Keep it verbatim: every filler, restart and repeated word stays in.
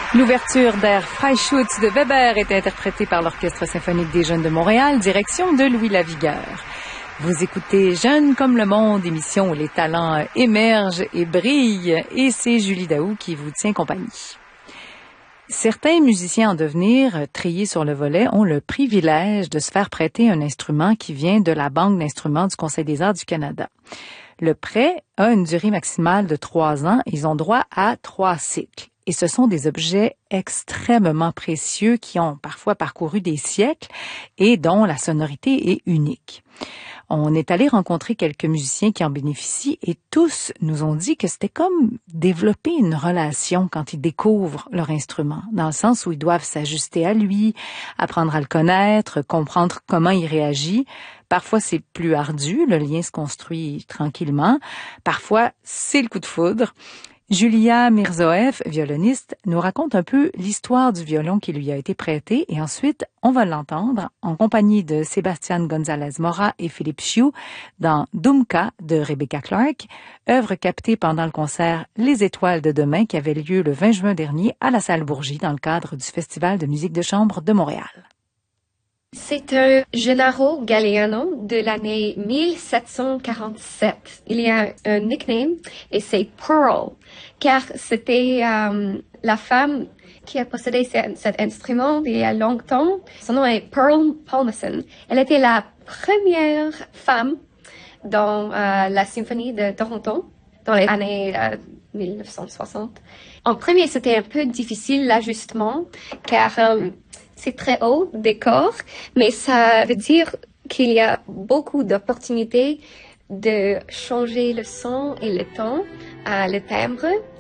L'ouverture d'Air Freischütz de Weber est interprétée par l'Orchestre symphonique des Jeunes de Montréal, direction de Louis Lavigueur. Vous écoutez Jeunes comme le monde, émission où les talents émergent et brillent, et c'est Julie Daou qui vous tient compagnie. Certains musiciens en devenir, triés sur le volet, ont le privilège de se faire prêter un instrument qui vient de la Banque d'instruments du Conseil des arts du Canada. Le prêt a une durée maximale de trois ans. Ils ont droit à trois cycles. Et ce sont des objets extrêmement précieux qui ont parfois parcouru des siècles et dont la sonorité est unique. On est allé rencontrer quelques musiciens qui en bénéficient et tous nous ont dit que c'était comme développer une relation quand ils découvrent leur instrument, dans le sens où ils doivent s'ajuster à lui, apprendre à le connaître, comprendre comment il réagit. Parfois, c'est plus ardu, le lien se construit tranquillement. Parfois, c'est le coup de foudre. Julia Mirzoeff, violoniste, nous raconte un peu l'histoire du violon qui lui a été prêté et ensuite, on va l'entendre en compagnie de Sébastien González-Mora et Philippe Chiou dans Dumka de Rebecca Clark, œuvre captée pendant le concert Les Étoiles de demain qui avait lieu le vingt juin dernier à la Salle Bourgie dans le cadre du Festival de musique de chambre de Montréal. C'est un Gennaro Galliano de l'année mille sept cent quarante-sept. Il y a un nickname et c'est Pearl, car c'était euh, la femme qui a possédé cet instrument il y a longtemps. Son nom est Pearl Palmerson. Elle était la première femme dans euh, la symphonie de Toronto dans les années euh, mille neuf cent soixante. En premier, c'était un peu difficile l'ajustement, car euh, c'est très haut, décor, mais ça veut dire qu'il y a beaucoup d'opportunités de changer le son et le ton, euh, le timbre.